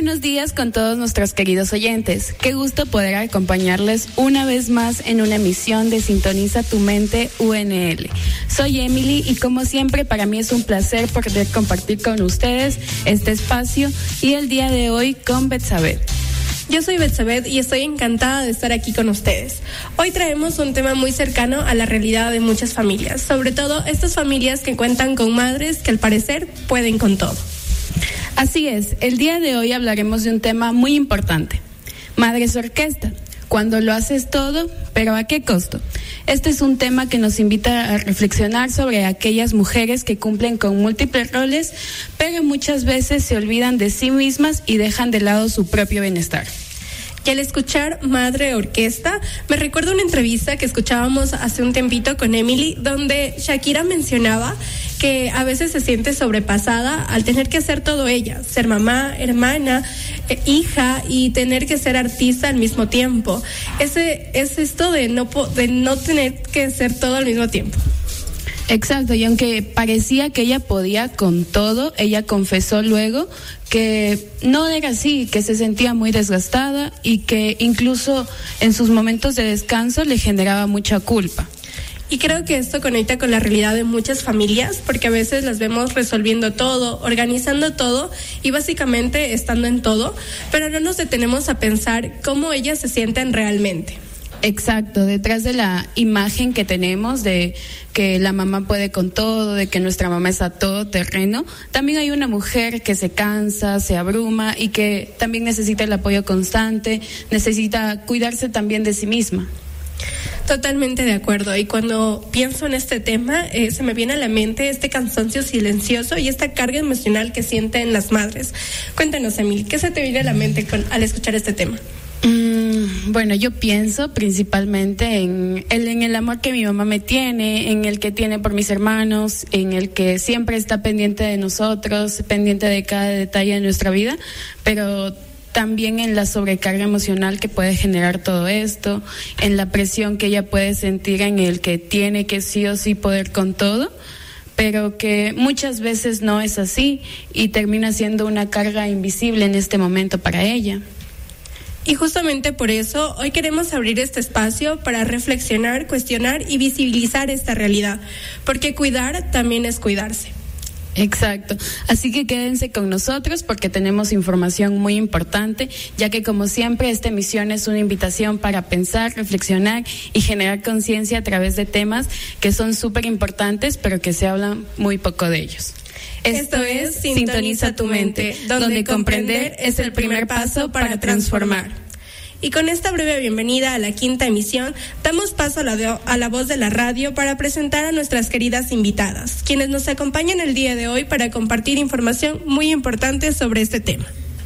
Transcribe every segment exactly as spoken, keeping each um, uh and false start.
buenos días con todos nuestros queridos oyentes. Qué gusto poder acompañarles una vez más en una emisión de Sintoniza tu Mente U N L. Soy Emily y como siempre para mí es un placer poder compartir con ustedes este espacio y el día de hoy con Betsabeth. Yo soy Betsabeth y estoy encantada de estar aquí con ustedes. Hoy traemos un tema muy cercano a la realidad de muchas familias, sobre todo estas familias que cuentan con madres que al parecer pueden con todo. Así es, el día de hoy hablaremos de un tema muy importante, Madres Orquesta, cuando lo haces todo, pero ¿a qué costo? Este es un tema que nos invita a reflexionar sobre aquellas mujeres que cumplen con múltiples roles, pero muchas veces se olvidan de sí mismas y dejan de lado su propio bienestar. Y al escuchar Madre Orquesta, me recuerdo una entrevista que escuchábamos hace un tiempito con Emily, donde Shakira mencionaba que a veces se siente sobrepasada al tener que hacer todo ella, ser mamá, hermana, eh, hija y tener que ser artista al mismo tiempo. Ese es esto de no, de no tener que hacer todo al mismo tiempo. Exacto, y aunque parecía que ella podía con todo, ella confesó luego que no era así, que se sentía muy desgastada y que incluso en sus momentos de descanso le generaba mucha culpa. Y creo que esto conecta con la realidad de muchas familias, porque a veces las vemos resolviendo todo, organizando todo y básicamente estando en todo, pero no nos detenemos a pensar cómo ellas se sienten realmente. Exacto, detrás de la imagen que tenemos de que la mamá puede con todo, de que nuestra mamá es a todo terreno, también hay una mujer que se cansa, se abruma y que también necesita el apoyo constante, necesita cuidarse también de sí misma. Totalmente de acuerdo, y cuando pienso en este tema eh, se me viene a la mente este cansancio silencioso y esta carga emocional que sienten las madres. Cuéntanos, Emil, ¿qué se te viene a la mente con, al escuchar este tema? Mm, bueno, yo pienso principalmente en el, en el amor que mi mamá me tiene, en el que tiene por mis hermanos, en el que siempre está pendiente de nosotros, pendiente de cada detalle de nuestra vida, pero también en la sobrecarga emocional que puede generar todo esto, en la presión que ella puede sentir en el que tiene que sí o sí poder con todo, pero que muchas veces no es así y termina siendo una carga invisible en este momento para ella. Y justamente por eso hoy queremos abrir este espacio para reflexionar, cuestionar y visibilizar esta realidad, porque cuidar también es cuidarse. Exacto, así que quédense con nosotros porque tenemos información muy importante, ya que como siempre esta emisión es una invitación para pensar, reflexionar y generar conciencia a través de temas que son súper importantes pero que se hablan muy poco de ellos. Esto, Esto es Sintoniza tu Mente, donde, donde comprender es el primer paso para transformar. Y con esta breve bienvenida a la quinta emisión, damos paso a la, de, a la voz de la radio para presentar a nuestras queridas invitadas, quienes nos acompañan el día de hoy para compartir información muy importante sobre este tema.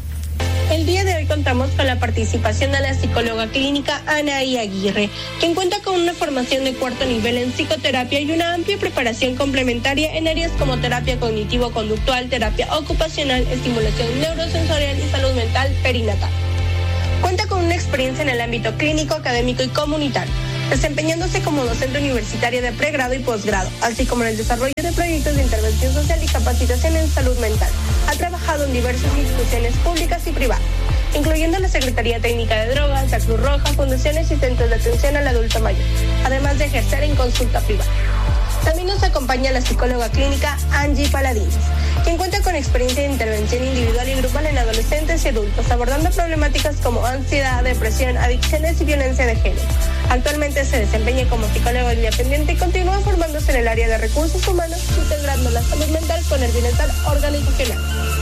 El día de hoy contamos con la participación de la psicóloga clínica Anaí Aguirre, quien cuenta con una formación de cuarto nivel en psicoterapia y una amplia preparación complementaria en áreas como terapia cognitivo-conductual, terapia ocupacional, estimulación neurosensorial y salud mental perinatal. Cuenta con una experiencia en el ámbito clínico, académico y comunitario, desempeñándose como docente universitaria de pregrado y posgrado, así como en el desarrollo de proyectos de intervención social y capacitación en salud mental. Ha trabajado en diversas instituciones públicas y privadas, incluyendo la Secretaría Técnica de Drogas, la Cruz Roja, fundaciones y centros de atención al adulto mayor, además de ejercer en consulta privada. También nos acompaña la psicóloga clínica Angie Paladines, quien cuenta con experiencia de intervención individual y grupal en adolescentes y adultos, abordando problemáticas como ansiedad, depresión, adicciones y violencia de género. Actualmente se desempeña como psicóloga independiente y continúa formándose en el área de recursos humanos, integrando la salud mental con el bienestar organizacional.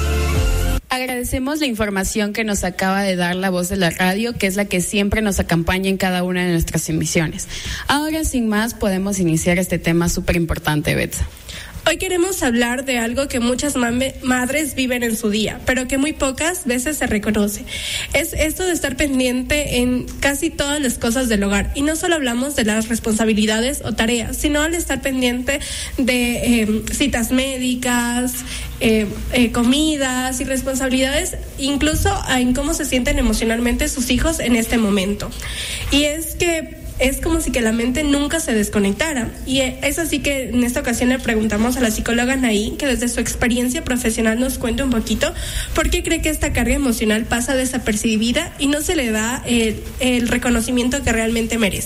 Agradecemos la información que nos acaba de dar la voz de la radio, que es la que siempre nos acompaña en cada una de nuestras emisiones. Ahora, sin más, podemos iniciar este tema súper importante, Betsa. Hoy queremos hablar de algo que muchas mame, madres viven en su día, pero que muy pocas veces se reconoce. Es esto de estar pendiente en casi todas las cosas del hogar. Y no solo hablamos de las responsabilidades o tareas, sino al estar pendiente de eh, citas médicas, eh, eh, comidas y responsabilidades, incluso en cómo se sienten emocionalmente sus hijos en este momento. Y es que es como si que la mente nunca se desconectara. Y es así que en esta ocasión le preguntamos a la psicóloga Anaí, que desde su experiencia profesional nos cuente un poquito por qué cree que esta carga emocional pasa desapercibida y no se le da el, el reconocimiento que realmente merece.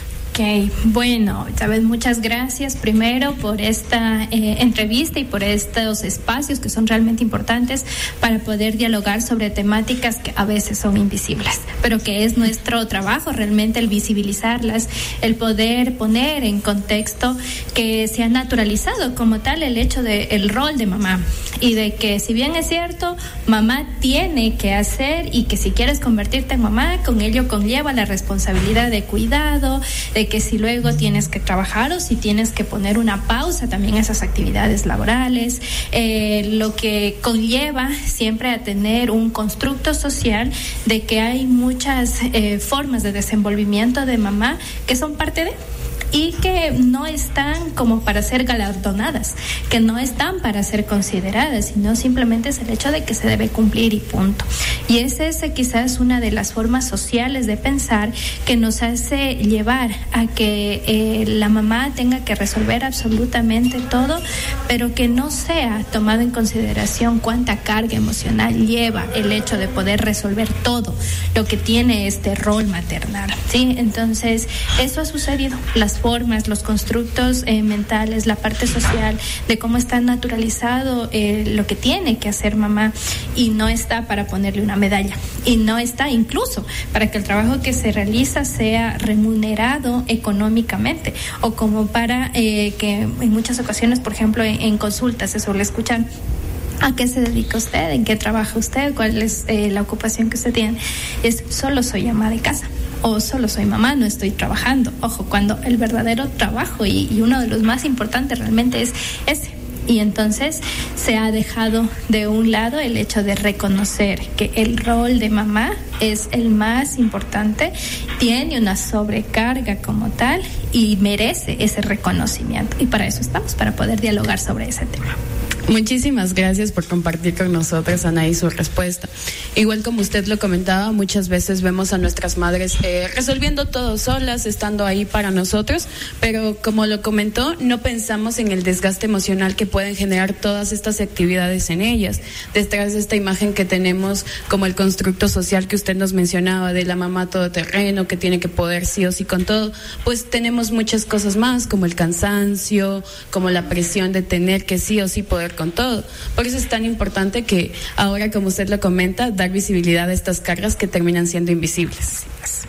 Ok, bueno, Isabel, muchas gracias primero por esta eh, entrevista y por estos espacios que son realmente importantes para poder dialogar sobre temáticas que a veces son invisibles, pero que es nuestro trabajo realmente el visibilizarlas, el poder poner en contexto que se ha naturalizado como tal el hecho del rol de mamá y de que si bien es cierto, mamá tiene que hacer y que si quieres convertirte en mamá, con ello conlleva la responsabilidad de cuidado, de que si luego tienes que trabajar o si tienes que poner una pausa también a esas actividades laborales, eh, lo que conlleva siempre a tener un constructo social de que hay muchas eh, formas de desenvolvimiento de mamá que son parte de y que no están como para ser galardonadas, que no están para ser consideradas, sino simplemente es el hecho de que se debe cumplir y punto. Y es esa quizás una de las formas sociales de pensar que nos hace llevar a que eh, la mamá tenga que resolver absolutamente todo, pero que no sea tomado en consideración cuánta carga emocional lleva el hecho de poder resolver todo lo que tiene este rol maternal, ¿sí? Entonces, eso ha sucedido. Las formas, los constructos eh, mentales, la parte social de cómo está naturalizado eh, lo que tiene que hacer mamá y no está para ponerle una medalla y no está incluso para que el trabajo que se realiza sea remunerado económicamente o como para eh, que en muchas ocasiones, por ejemplo, en, en consultas se suele escuchar: ¿a qué se dedica usted? ¿En qué trabaja usted? ¿Cuál es eh, la ocupación que usted tiene? Es: solo soy ama de casa. O solo soy mamá, no estoy trabajando. Ojo, cuando el verdadero trabajo y, y uno de los más importantes realmente es ese. Y entonces se ha dejado de un lado el hecho de reconocer que el rol de mamá es el más importante, tiene una sobrecarga como tal y merece ese reconocimiento. Y para eso estamos, para poder dialogar sobre ese tema. Muchísimas gracias por compartir con nosotros, Anaí, su respuesta. Igual como usted lo comentaba, muchas veces vemos a nuestras madres eh, resolviendo todo solas, estando ahí para nosotros, pero como lo comentó, no pensamos en el desgaste emocional que pueden generar todas estas actividades en ellas. Detrás de esta imagen que tenemos como el constructo social que usted nos mencionaba, de la mamá todoterreno que tiene que poder sí o sí con todo, pues tenemos muchas cosas más, como el cansancio, como la presión de tener que sí o sí poder con todo. Por eso es tan importante que ahora, como usted lo comenta, dar visibilidad a estas cargas que terminan siendo invisibles.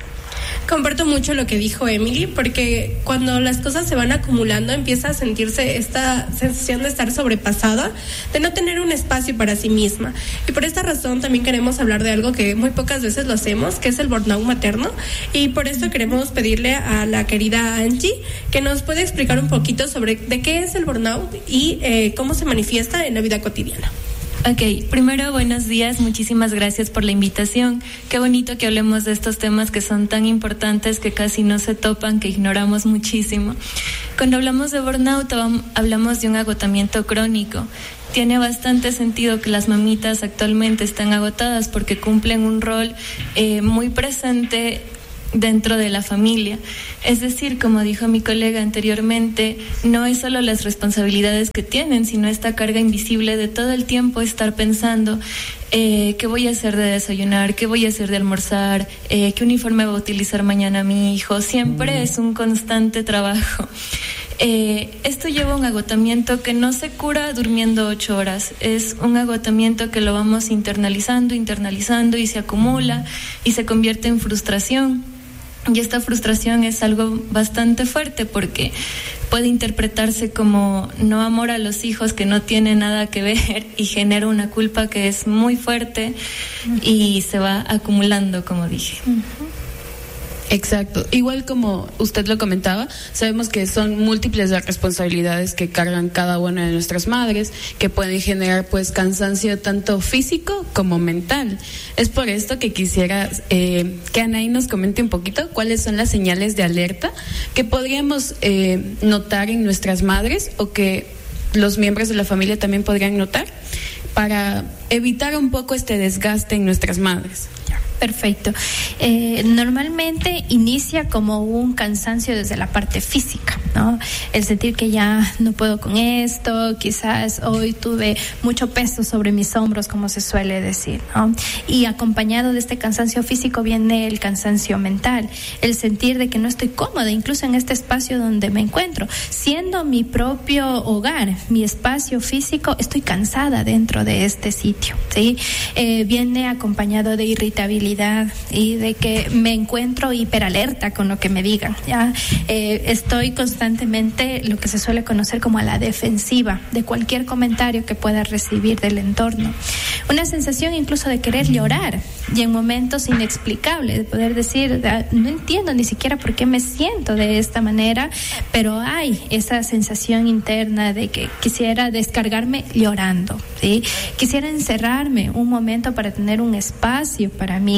Comparto mucho lo que dijo Emily, porque cuando las cosas se van acumulando empieza a sentirse esta sensación de estar sobrepasada, de no tener un espacio para sí misma. Y por esta razón también queremos hablar de algo que muy pocas veces lo hacemos, que es el burnout materno. Y por esto queremos pedirle a la querida Angie que nos pueda explicar un poquito sobre de qué es el burnout y eh, cómo se manifiesta en la vida cotidiana. Ok, primero buenos días, muchísimas gracias por la invitación. Qué bonito que hablemos de estos temas que son tan importantes, que casi no se topan, que ignoramos muchísimo. Cuando hablamos de burnout hablamos de un agotamiento crónico. Tiene bastante sentido que las mamitas actualmente están agotadas porque cumplen un rol eh, muy presente dentro de la familia. Es decir, como dijo mi colega anteriormente, no es solo las responsabilidades que tienen, sino esta carga invisible de todo el tiempo estar pensando eh, qué voy a hacer de desayunar, qué voy a hacer de almorzar, eh, qué uniforme va a utilizar mañana mi hijo. Siempre es un constante trabajo. Eh, esto lleva a un agotamiento que no se cura durmiendo ocho horas, es un agotamiento que lo vamos internalizando, internalizando y se acumula y se convierte en frustración. Y esta frustración es algo bastante fuerte porque puede interpretarse como no amor a los hijos, que no tiene nada que ver, y genera una culpa que es muy fuerte y se va acumulando, como dije. Exacto. Igual como usted lo comentaba, sabemos que son múltiples las responsabilidades que cargan cada una de nuestras madres, que pueden generar pues cansancio tanto físico como mental. Es por esto que quisiera eh, que Anaí nos comente un poquito cuáles son las señales de alerta que podríamos eh, notar en nuestras madres o que los miembros de la familia también podrían notar para evitar un poco este desgaste en nuestras madres. Perfecto. Eh, normalmente inicia como un cansancio desde la parte física, ¿no? El sentir que ya no puedo con esto, quizás hoy tuve mucho peso sobre mis hombros, como se suele decir, ¿no? Y acompañado de este cansancio físico viene el cansancio mental, el sentir de que no estoy cómoda, incluso en este espacio donde me encuentro. Siendo mi propio hogar, mi espacio físico, estoy cansada dentro de este sitio, ¿sí? Eh, viene acompañado de irritabilidad y de que me encuentro hiperalerta con lo que me digan, ya eh, estoy constantemente lo que se suele conocer como a la defensiva de cualquier comentario que pueda recibir del entorno, una sensación incluso de querer llorar y en momentos inexplicables, de poder decir no entiendo ni siquiera por qué me siento de esta manera, pero hay esa sensación interna de que quisiera descargarme llorando, ¿sí? Quisiera encerrarme un momento para tener un espacio para mí.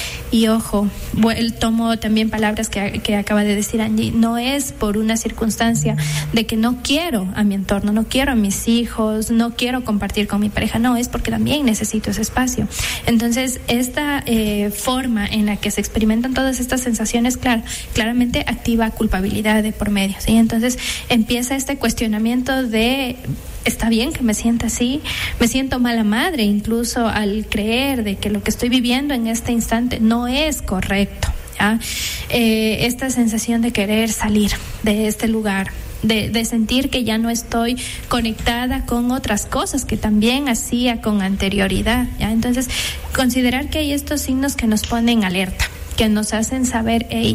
Y ojo, tomo también palabras que, que acaba de decir Angie, no es por una circunstancia de que no quiero a mi entorno, no quiero a mis hijos, no quiero compartir con mi pareja, no, es porque también necesito ese espacio. Entonces, esta eh, forma en la que se experimentan todas estas sensaciones, claro, claramente activa culpabilidad de por medio, ¿sí? Entonces, empieza este cuestionamiento de está bien que me sienta así, me siento mala madre incluso al creer de que lo que estoy viviendo en este instante no es correcto, ¿ya? Eh, esta sensación de querer salir de este lugar, de, de sentir que ya no estoy conectada con otras cosas que también hacía con anterioridad, ¿ya? Entonces, considerar que hay estos signos que nos ponen alerta, que nos hacen saber, hey,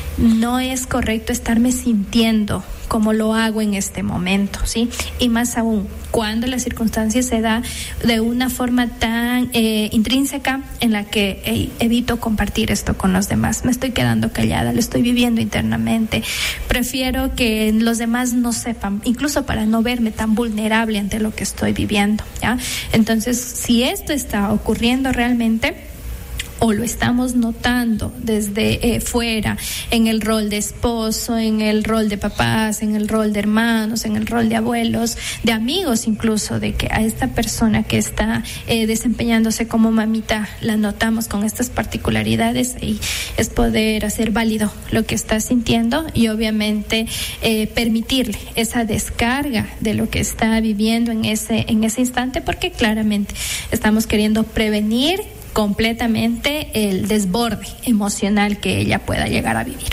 no es correcto estarme sintiendo como lo hago en este momento, ¿sí? Y más aún, cuando la circunstancia se da de una forma tan eh, intrínseca en la que hey, evito compartir esto con los demás, me estoy quedando callada, lo estoy viviendo internamente, prefiero que los demás no sepan, incluso para no verme tan vulnerable ante lo que estoy viviendo, ¿ya? Entonces, si esto está ocurriendo realmente, o lo estamos notando desde eh, fuera, en el rol de esposo, en el rol de papás, en el rol de hermanos, en el rol de abuelos, de amigos incluso, de que a esta persona que está eh, desempeñándose como mamita la notamos con estas particularidades, y es poder hacer válido lo que está sintiendo y obviamente eh, permitirle esa descarga de lo que está viviendo en ese, en ese instante, porque claramente estamos queriendo prevenir completamente el desborde emocional que ella pueda llegar a vivir.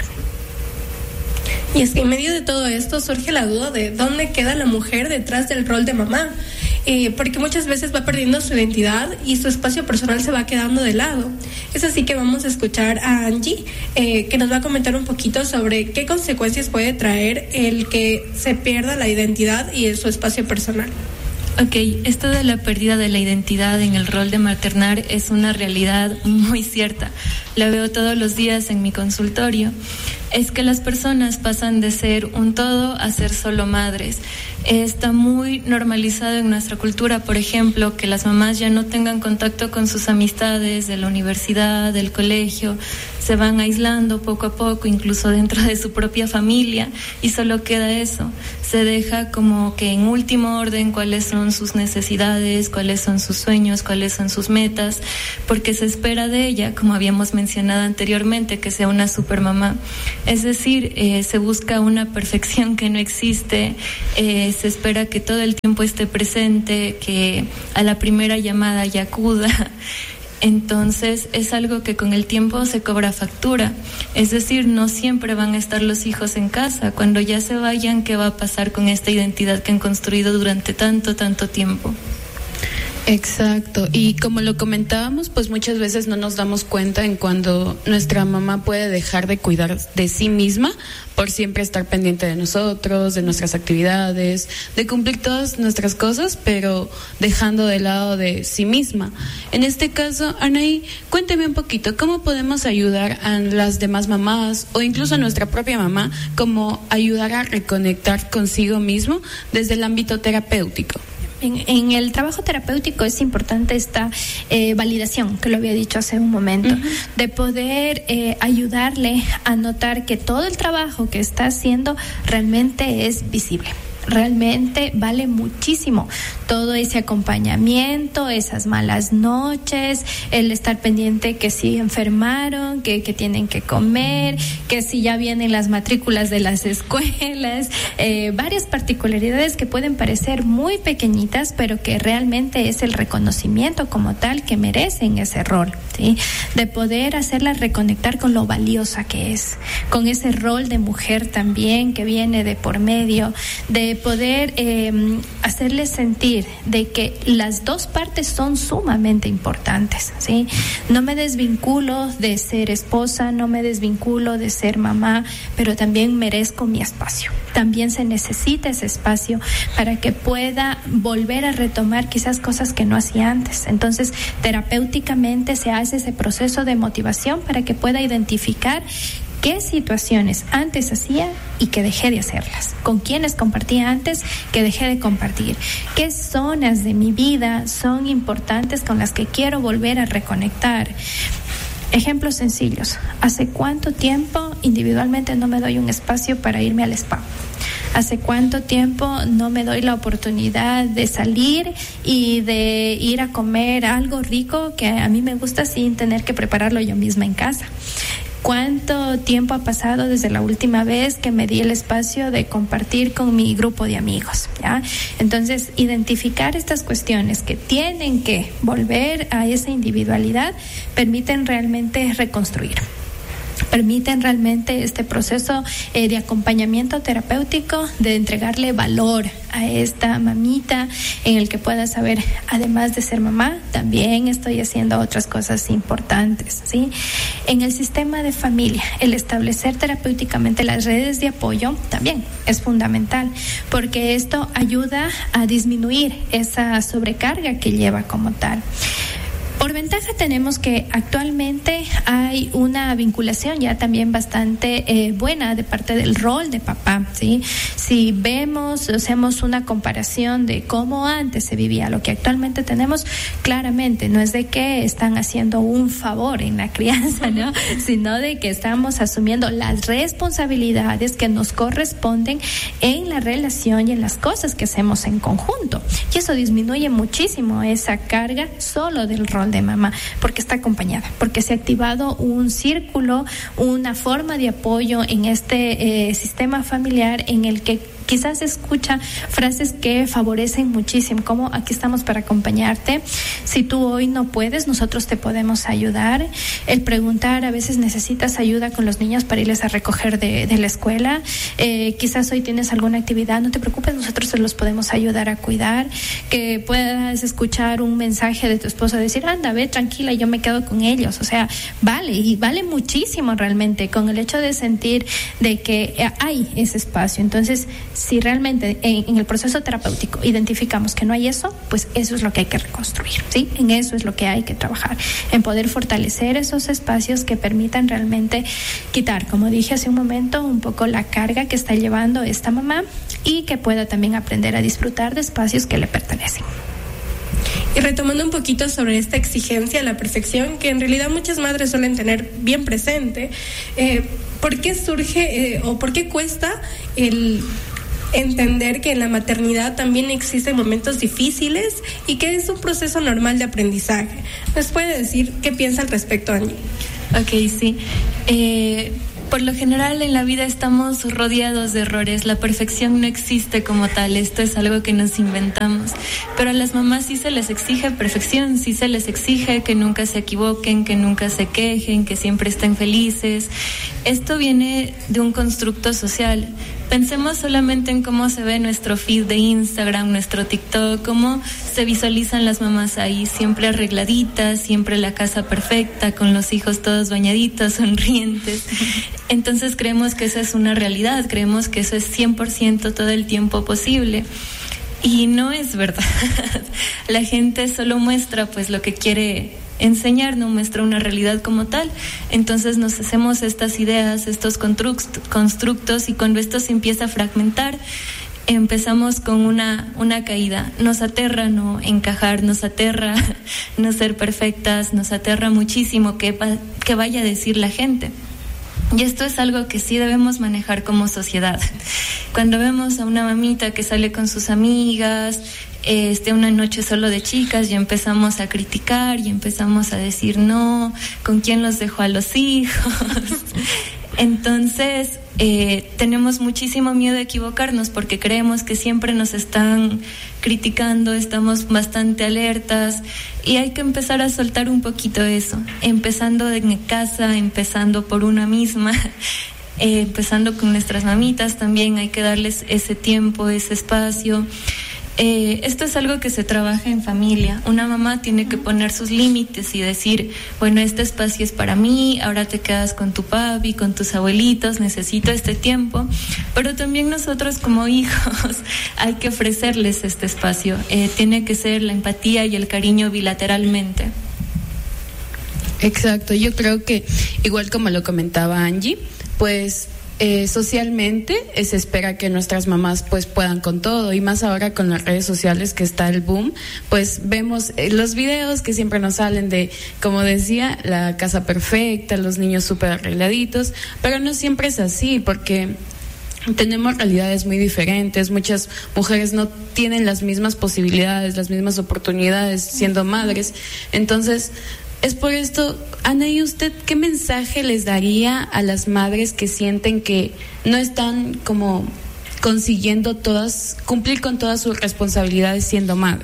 Y es que en medio de todo esto surge la duda de dónde queda la mujer detrás del rol de mamá, eh, porque muchas veces va perdiendo su identidad y su espacio personal se va quedando de lado. Es así que vamos a escuchar a Angie, eh, que nos va a comentar un poquito sobre qué consecuencias puede traer el que se pierda la identidad y su espacio personal. Ok, esto de la pérdida de la identidad en el rol de maternar es una realidad muy cierta. La veo todos los días en mi consultorio. Es que las personas pasan de ser un todo a ser solo madres. Está muy normalizado en nuestra cultura, por ejemplo, que las mamás ya no tengan contacto con sus amistades de la universidad, del colegio, se van aislando poco a poco, incluso dentro de su propia familia, y solo queda eso. Se deja como que en último orden cuáles son sus necesidades, cuáles son sus sueños, cuáles son sus metas, porque se espera de ella, como habíamos mencionado anteriormente, que sea una supermamá. Es decir, eh, se busca una perfección que no existe, eh, se espera que todo el tiempo esté presente, que a la primera llamada ya acuda. Entonces es algo que con el tiempo se cobra factura. Es decir, no siempre van a estar los hijos en casa. Cuando ya se vayan, ¿qué va a pasar con esta identidad que han construido durante tanto, tanto tiempo? Exacto, y como lo comentábamos, pues muchas veces no nos damos cuenta en cuando nuestra mamá puede dejar de cuidar de sí misma por siempre estar pendiente de nosotros, de nuestras actividades, de cumplir todas nuestras cosas, pero dejando de lado de sí misma. En este caso, Anaí, cuénteme un poquito, ¿cómo podemos ayudar a las demás mamás o incluso a nuestra propia mamá, como ayudar a reconectar consigo mismo desde el ámbito terapéutico? En, en el trabajo terapéutico es importante esta eh, validación, que lo había dicho hace un momento, uh-huh. de poder eh, ayudarle a notar que todo el trabajo que está haciendo realmente es visible. realmente vale muchísimo todo ese acompañamiento, esas malas noches, el estar pendiente que si enfermaron, que, que tienen que comer, que si ya vienen las matrículas de las escuelas, eh, varias particularidades que pueden parecer muy pequeñitas, pero que realmente es el reconocimiento como tal que merecen ese rol, ¿sí? De poder hacerla reconectar con lo valiosa que es, con ese rol de mujer también que viene de por medio, de poder eh, hacerles sentir de que las dos partes son sumamente importantes, ¿sí? No me desvinculo de ser esposa, no me desvinculo de ser mamá, pero también merezco mi espacio. También se necesita ese espacio para que pueda volver a retomar quizás cosas que no hacía antes. Entonces, terapéuticamente se hace ese proceso de motivación para que pueda identificar qué situaciones antes hacía y que dejé de hacerlas, con quiénes compartía antes que dejé de compartir, qué zonas de mi vida son importantes con las que quiero volver a reconectar. Ejemplos sencillos. ¿Hace cuánto tiempo individualmente no me doy un espacio para irme al spa? ¿Hace cuánto tiempo no me doy la oportunidad de salir y de ir a comer algo rico que a mí me gusta sin tener que prepararlo yo misma en casa? ¿Cuánto tiempo ha pasado desde la última vez que me di el espacio de compartir con mi grupo de amigos? ¿Ya? Entonces, identificar estas cuestiones que tienen que volver a esa individualidad permiten realmente reconstruir. Permiten realmente este proceso eh, de acompañamiento terapéutico, de entregarle valor a esta mamita, en el que pueda saber, además de ser mamá, también estoy haciendo otras cosas importantes, ¿sí? En el sistema de familia, el establecer terapéuticamente las redes de apoyo también es fundamental, porque esto ayuda a disminuir esa sobrecarga que lleva como tal. Por ventaja tenemos que actualmente hay una vinculación ya también bastante eh, buena de parte del rol de papá, ¿sí? Si vemos, hacemos una comparación de cómo antes se vivía, lo que actualmente tenemos, claramente no es de que están haciendo un favor en la crianza, ¿no? Sino de que estamos asumiendo las responsabilidades que nos corresponden en la relación y en las cosas que hacemos en conjunto. Y eso disminuye muchísimo esa carga solo del rol de mamá, porque está acompañada, porque se ha activado un círculo, una forma de apoyo en este eh, sistema familiar en el que quizás se escucha frases que favorecen muchísimo, como aquí estamos para acompañarte, si tú hoy no puedes, nosotros te podemos ayudar. El preguntar, a veces necesitas ayuda con los niños para irles a recoger de, de la escuela, eh, quizás hoy tienes alguna actividad, no te preocupes, nosotros te los podemos ayudar a cuidar, que puedas escuchar un mensaje de tu esposo, decir, anda, ve tranquila, yo me quedo con ellos, o sea, vale, y vale muchísimo realmente, con el hecho de sentir de que hay ese espacio. Entonces, si realmente en, en el proceso terapéutico identificamos que no hay eso, pues eso es lo que hay que reconstruir, ¿sí? En eso es lo que hay que trabajar, en poder fortalecer esos espacios que permitan realmente quitar, como dije hace un momento, un poco la carga que está llevando esta mamá y que pueda también aprender a disfrutar de espacios que le pertenecen. Y retomando un poquito sobre esta exigencia a la perfección, que en realidad muchas madres suelen tener bien presente, eh, ¿por qué surge eh, o por qué cuesta el entender que en la maternidad también existen momentos difíciles y que es un proceso normal de aprendizaje? ¿Nos puede decir qué piensa al respecto, Angie? Ok, sí. Eh... Por lo general en la vida estamos rodeados de errores, la perfección no existe como tal, esto es algo que nos inventamos, pero a las mamás sí se les exige perfección, sí se les exige que nunca se equivoquen, que nunca se quejen, que siempre estén felices. Esto viene de un constructo social. Pensemos solamente en cómo se ve nuestro feed de Instagram, nuestro TikTok, cómo se visualizan las mamás ahí, siempre arregladitas, siempre la casa perfecta, con los hijos todos bañaditos, sonrientes. Entonces creemos que esa es una realidad, creemos que eso es cien por ciento todo el tiempo posible. Y no es verdad. La gente solo muestra pues lo que quiere enseñar, no muestra una realidad como tal. Entonces nos hacemos estas ideas, estos constructos, y cuando esto se empieza a fragmentar, empezamos con una, una caída. Nos aterra no encajar, nos aterra no ser perfectas, nos aterra muchísimo que, va, que vaya a decir la gente. Y esto es algo que sí debemos manejar como sociedad. Cuando vemos a una mamita que sale con sus amigas, este, una noche solo de chicas, y empezamos a criticar y empezamos a decir no, ¿con quién los dejó a los hijos? Entonces, eh, tenemos muchísimo miedo de equivocarnos porque creemos que siempre nos están criticando, estamos bastante alertas y hay que empezar a soltar un poquito eso, empezando en casa, empezando por una misma, eh, empezando con nuestras mamitas también, hay que darles ese tiempo, ese espacio. Eh, esto es algo que se trabaja en familia. Una mamá tiene que poner sus límites y decir, bueno, este espacio es para mí, ahora te quedas con tu papi, con tus abuelitos, necesito este tiempo. Pero también nosotros como hijos hay que ofrecerles este espacio. Eh, tiene que ser la empatía y el cariño bilateralmente. Exacto, yo creo que igual como lo comentaba Angie, pues Eh, socialmente eh, se espera que nuestras mamás pues puedan con todo, y más ahora con las redes sociales que está el boom, pues vemos eh, los videos que siempre nos salen de, como decía, la casa perfecta, los niños súper arregladitos, pero no siempre es así porque tenemos realidades muy diferentes. Muchas mujeres no tienen las mismas posibilidades, las mismas oportunidades siendo madres. Entonces, es por esto, Ana, ¿y usted qué mensaje les daría a las madres que sienten que no están como consiguiendo todas, cumplir con todas sus responsabilidades siendo madre?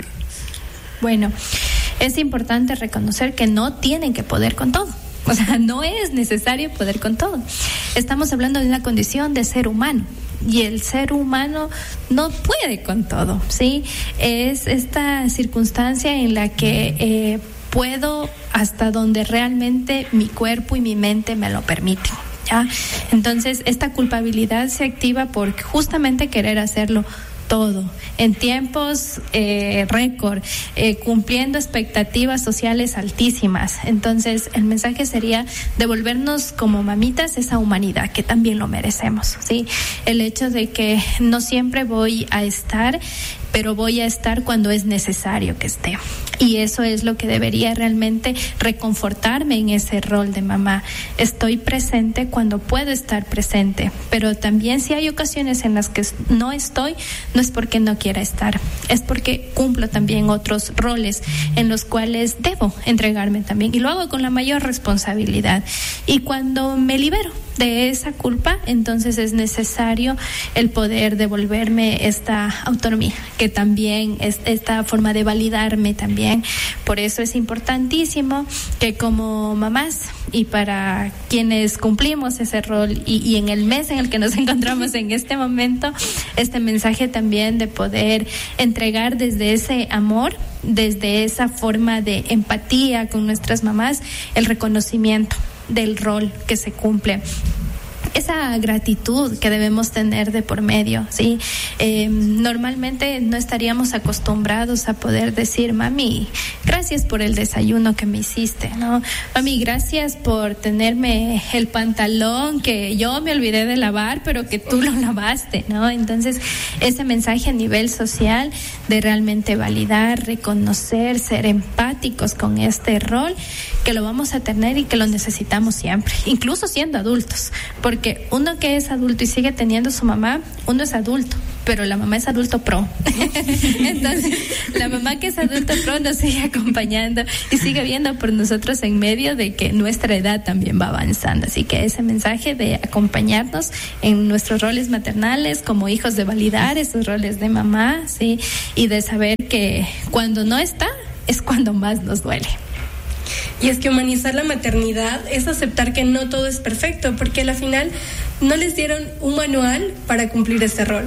Bueno, es importante reconocer que no tienen que poder con todo. O sea, no es necesario poder con todo. Estamos hablando de una condición de ser humano. Y el ser humano no puede con todo, ¿sí? Es esta circunstancia en la que eh, puedo hasta donde realmente mi cuerpo y mi mente me lo permiten, ¿ya? Entonces, esta culpabilidad se activa por justamente querer hacerlo todo, en tiempos eh, récord, eh, cumpliendo expectativas sociales altísimas. Entonces, el mensaje sería devolvernos como mamitas esa humanidad que también lo merecemos, ¿sí? El hecho de que no siempre voy a estar, pero voy a estar cuando es necesario que esté. Y eso es lo que debería realmente reconfortarme en ese rol de mamá. Estoy presente cuando puedo estar presente, pero también si hay ocasiones en las que no estoy, no es porque no quiera estar, es porque cumplo también otros roles en los cuales debo entregarme también, y lo hago con la mayor responsabilidad. Y cuando me libero de esa culpa, entonces es necesario el poder devolverme esta autonomía, que también es esta forma de validarme también. Por eso es importantísimo que como mamás, y para quienes cumplimos ese rol, y, y en el mes en el que nos encontramos en este momento, este mensaje también de poder entregar desde ese amor, desde esa forma de empatía con nuestras mamás, el reconocimiento del rol que se cumple, esa gratitud que debemos tener de por medio, ¿sí? Eh, normalmente no estaríamos acostumbrados a poder decir, mami, gracias por el desayuno que me hiciste, ¿no? Mami, gracias por tenerme el pantalón que yo me olvidé de lavar, pero que tú lo lavaste, ¿no? Entonces, ese mensaje a nivel social de realmente validar, reconocer, ser empáticos con este rol, que lo vamos a tener y que lo necesitamos siempre, incluso siendo adultos, porque uno que es adulto y sigue teniendo su mamá, uno es adulto, pero la mamá es adulto pro. Entonces, la mamá que es adulto pro nos sigue acompañando y sigue viendo por nosotros en medio de que nuestra edad también va avanzando. Así que ese mensaje de acompañarnos en nuestros roles maternales como hijos, de validar esos roles de mamá, ¿sí? Y de saber que cuando no está, es cuando más nos duele. Y es que humanizar la maternidad es aceptar que no todo es perfecto, porque al final no les dieron un manual para cumplir ese rol.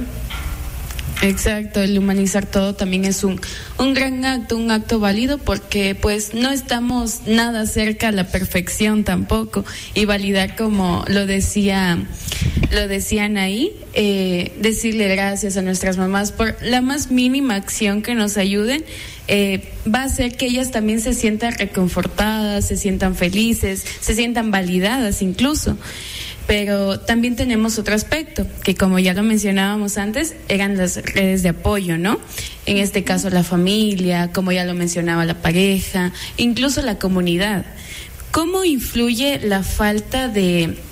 Exacto, el humanizar todo también es un, un gran acto, un acto válido, porque pues no estamos nada cerca a la perfección tampoco, y validar, como lo decía, lo decían ahí, eh, decirle gracias a nuestras mamás por la más mínima acción que nos ayuden, eh, va a hacer que ellas también se sientan reconfortadas, se sientan felices, se sientan validadas incluso. Pero también tenemos otro aspecto, que como ya lo mencionábamos antes, eran las redes de apoyo, ¿no? En este caso la familia, como ya lo mencionaba, la pareja, incluso la comunidad. ¿Cómo influye la falta de,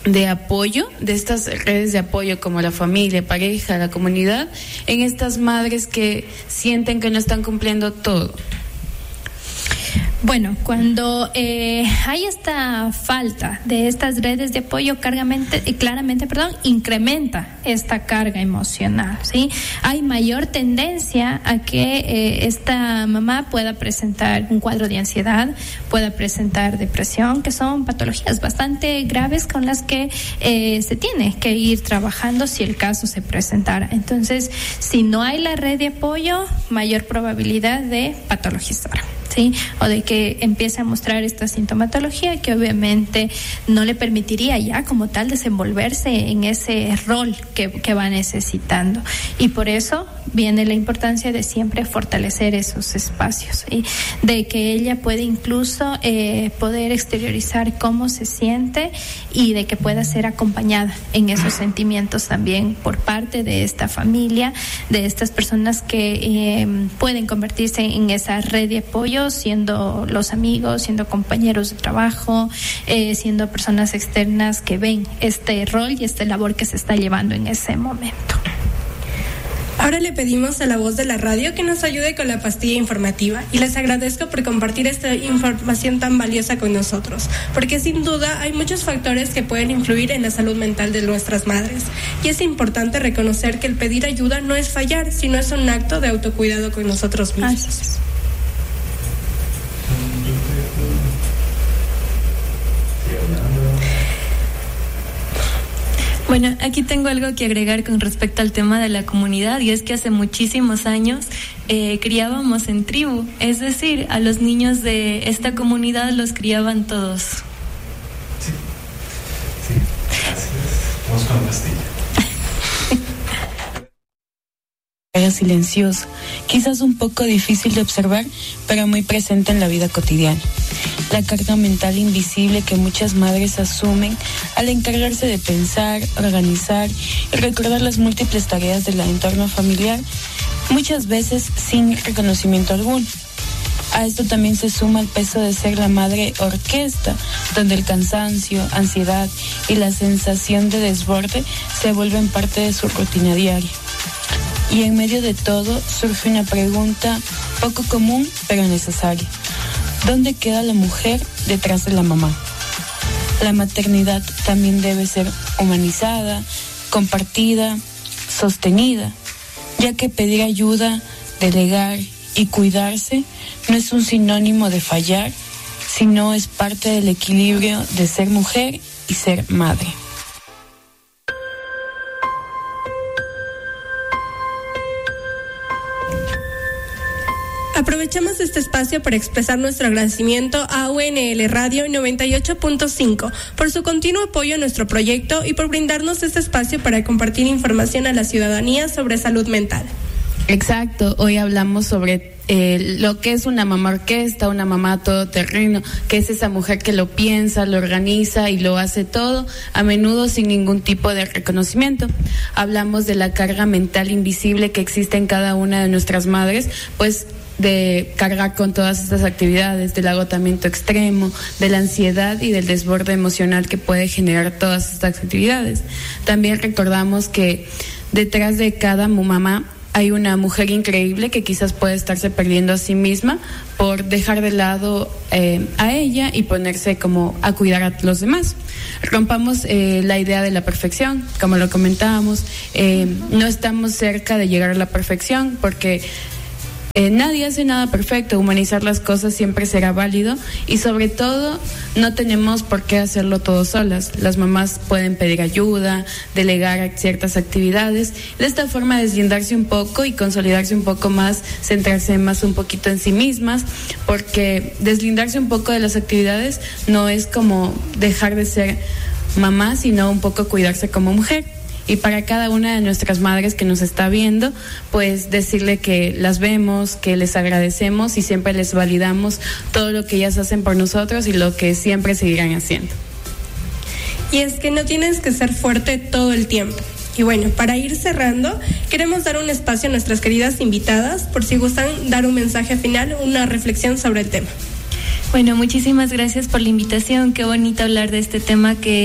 de apoyo, de estas redes de apoyo como la familia, pareja, la comunidad, en estas madres que sienten que no están cumpliendo todo? Bueno, cuando eh, hay esta falta de estas redes de apoyo, cargamente, claramente, perdón, incrementa esta carga emocional, ¿sí? Hay mayor tendencia a que eh, esta mamá pueda presentar un cuadro de ansiedad, pueda presentar depresión, que son patologías bastante graves con las que eh, se tiene que ir trabajando si el caso se presentara. Entonces, si no hay la red de apoyo, mayor probabilidad de patologizar, ¿sí? O de que empiece a mostrar esta sintomatología que obviamente no le permitiría ya como tal desenvolverse en ese rol que, que va necesitando. Y por eso viene la importancia de siempre fortalecer esos espacios, ¿sí? De que ella puede incluso eh, poder exteriorizar cómo se siente y de que pueda ser acompañada en esos sentimientos también por parte de esta familia, de estas personas que eh, pueden convertirse en esa red de apoyo, siendo los amigos, siendo compañeros de trabajo, eh, siendo personas externas que ven este rol y esta labor que se está llevando en ese momento. Ahora le pedimos a la voz de la radio que nos ayude con la pastilla informativa y les agradezco por compartir esta información tan valiosa con nosotros, porque sin duda hay muchos factores que pueden influir en la salud mental de nuestras madres y es importante reconocer que el pedir ayuda no es fallar, sino es un acto de autocuidado con nosotros mismos. Así. Bueno, aquí tengo algo que agregar con respecto al tema de la comunidad, y es que hace muchísimos años eh, criábamos en tribu, es decir, a los niños de esta comunidad los criaban todos. Sí, sí, así es. Vamos con pastilla. Era silenciosa, quizás un poco difícil de observar, pero muy presente en la vida cotidiana. La carga mental invisible que muchas madres asumen al encargarse de pensar, organizar y recordar las múltiples tareas del entorno familiar, muchas veces sin reconocimiento alguno. A esto también se suma el peso de ser la madre orquesta, donde el cansancio, ansiedad y la sensación de desborde se vuelven parte de su rutina diaria. Y en medio de todo surge una pregunta poco común pero necesaria. ¿Dónde queda la mujer detrás de la mamá? La maternidad también debe ser humanizada, compartida, sostenida, ya que pedir ayuda, delegar y cuidarse no es un sinónimo de fallar, sino es parte del equilibrio de ser mujer y ser madre. Aprovechamos este espacio para expresar nuestro agradecimiento a U N L Radio noventa y ocho punto cinco por su continuo apoyo a nuestro proyecto y por brindarnos este espacio para compartir información a la ciudadanía sobre salud mental. Exacto, hoy hablamos sobre eh, lo que es una mamá orquesta, una mamá todoterreno, que es esa mujer que lo piensa, lo organiza y lo hace todo, a menudo sin ningún tipo de reconocimiento. Hablamos de la carga mental invisible que existe en cada una de nuestras madres, pues de cargar con todas estas actividades, del agotamiento extremo, de la ansiedad y del desborde emocional que puede generar todas estas actividades. También recordamos que detrás de cada mamá hay una mujer increíble que quizás puede estarse perdiendo a sí misma por dejar de lado eh, a ella y ponerse como a cuidar a los demás. Rompamos eh, la idea de la perfección, como lo comentábamos, eh, no estamos cerca de llegar a la perfección porque Eh, nadie hace nada perfecto, humanizar las cosas siempre será válido y sobre todo no tenemos por qué hacerlo todos solas. Las mamás pueden pedir ayuda, delegar ciertas actividades, de esta forma deslindarse un poco y consolidarse un poco más, centrarse más un poquito en sí mismas, porque deslindarse un poco de las actividades no es como dejar de ser mamá, sino un poco cuidarse como mujer. Y para cada una de nuestras madres que nos está viendo, pues decirle que las vemos, que les agradecemos y siempre les validamos todo lo que ellas hacen por nosotros y lo que siempre seguirán haciendo. Y es que no tienes que ser fuerte todo el tiempo. Y bueno, para ir cerrando, queremos dar un espacio a nuestras queridas invitadas, por si gustan dar un mensaje final, una reflexión sobre el tema. Bueno, muchísimas gracias por la invitación. Qué bonito hablar de este tema que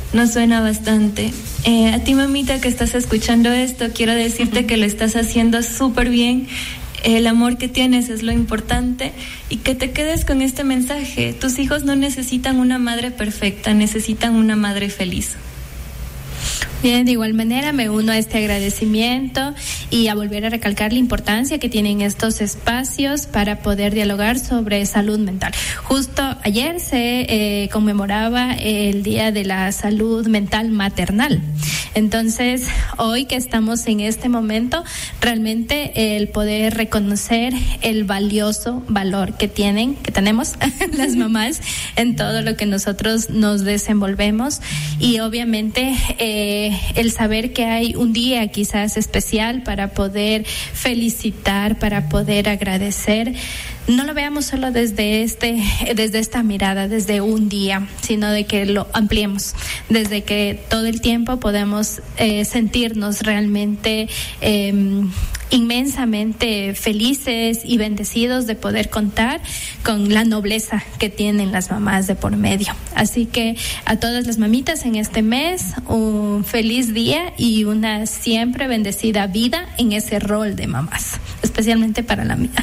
nos suena bastante. Eh, a ti, mamita, que estás escuchando esto, quiero decirte que lo estás haciendo súper bien. El amor que tienes es lo importante, y que te quedes con este mensaje. Tus hijos no necesitan una madre perfecta, necesitan una madre feliz. Bien, de igual manera me uno a este agradecimiento y a volver a recalcar la importancia que tienen estos espacios para poder dialogar sobre salud mental. Justo ayer se eh, conmemoraba el Día de la Salud Mental Maternal. Entonces, hoy que estamos en este momento, realmente el poder reconocer el valioso valor que tienen, que tenemos las mamás en todo lo que nosotros nos desenvolvemos, y obviamente eh, el saber que hay un día quizás especial para poder felicitar, para poder agradecer. No lo veamos solo desde este, desde esta mirada, desde un día, sino de que lo ampliemos, desde que todo el tiempo podemos eh, sentirnos realmente eh, inmensamente felices y bendecidos de poder contar con la nobleza que tienen las mamás de por medio. Así que a todas las mamitas en este mes, un feliz día y una siempre bendecida vida en ese rol de mamás, especialmente para la mía.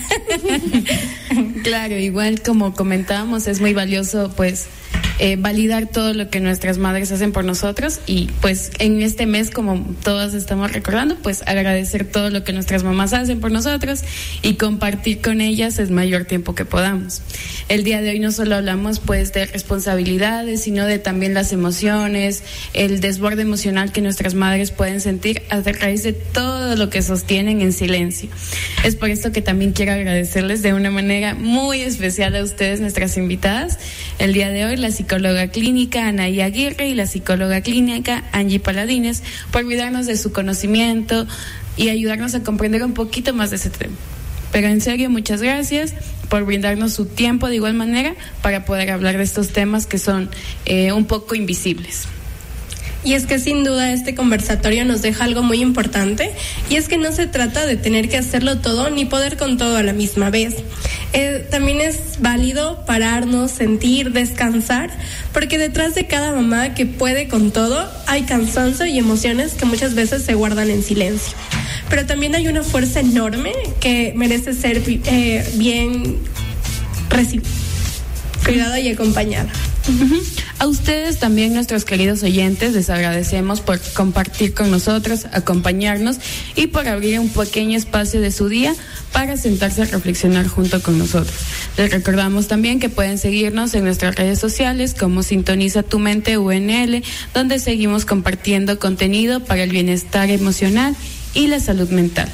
Claro, igual como comentábamos, es muy valioso pues eh, validar todo lo que nuestras madres hacen por nosotros, y pues en este mes, como todas estamos recordando, pues agradecer todo lo que nuestras mamás hacen por nosotros y compartir con ellas el mayor tiempo que podamos. El día de hoy no solo hablamos pues de responsabilidades, sino de también las emociones, el desborde emocional que nuestras madres pueden sentir a raíz de todo lo que sostienen en silencio. Es por esto que también quiero agradecerles de una manera muy especial a ustedes, nuestras invitadas. El día de hoy, la psicóloga clínica Anaí Aguirre y la psicóloga clínica Angie Paladines, por cuidarnos de su conocimiento y ayudarnos a comprender un poquito más de ese tema. Pero en serio, muchas gracias por brindarnos su tiempo de igual manera para poder hablar de estos temas que son eh, un poco invisibles. Y es que sin duda este conversatorio nos deja algo muy importante, y es que no se trata de tener que hacerlo todo ni poder con todo a la misma vez. Eh, también es válido pararnos, sentir, descansar, porque detrás de cada mamá que puede con todo hay cansancio y emociones que muchas veces se guardan en silencio. Pero también hay una fuerza enorme que merece ser eh, bien recibida, cuidada y acompañada. Uh-huh. A ustedes también, nuestros queridos oyentes, les agradecemos por compartir con nosotros, acompañarnos y por abrir un pequeño espacio de su día para sentarse a reflexionar junto con nosotros. Les recordamos también que pueden seguirnos en nuestras redes sociales como Sintoniza tu Mente U N L, donde seguimos compartiendo contenido para el bienestar emocional y la salud mental.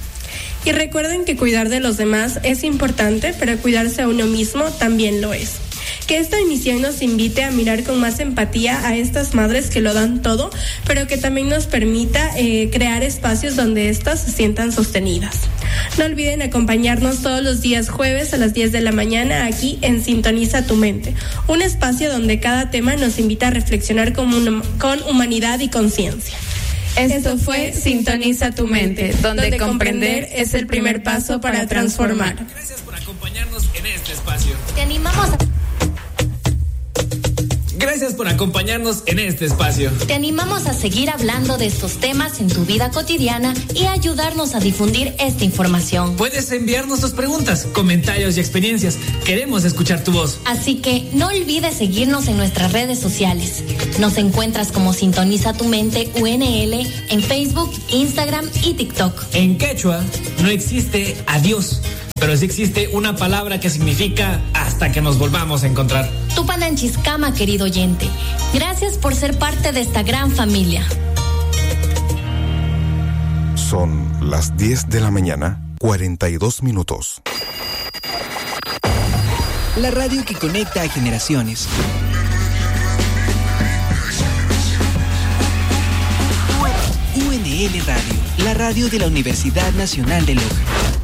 Y recuerden que cuidar de los demás es importante, pero cuidarse a uno mismo también lo es. Que esta emisión nos invite a mirar con más empatía a estas madres que lo dan todo, pero que también nos permita eh, crear espacios donde éstas se sientan sostenidas. No olviden acompañarnos todos los días jueves a las diez de la mañana aquí en Sintoniza tu Mente, un espacio donde cada tema nos invita a reflexionar con, un, con humanidad y conciencia. Esto fue Sintoniza tu Mente, donde, donde comprender es el primer paso para transformar. Gracias por acompañarnos en este espacio. Te animamos a... Gracias por acompañarnos en este espacio. Te animamos a seguir hablando de estos temas en tu vida cotidiana y a ayudarnos a difundir esta información. Puedes enviarnos tus preguntas, comentarios y experiencias. Queremos escuchar tu voz. Así que no olvides seguirnos en nuestras redes sociales. Nos encuentras como Sintoniza tu Mente U N L en Facebook, Instagram y TikTok. En quechua no existe adiós, pero sí existe una palabra que significa hasta que nos volvamos a encontrar. Tupananchiscama, querido oyente. Gracias por ser parte de esta gran familia. Son las diez de la mañana, cuarenta y dos minutos. La radio que conecta a generaciones. U N L Radio, la radio de la Universidad Nacional de Loja.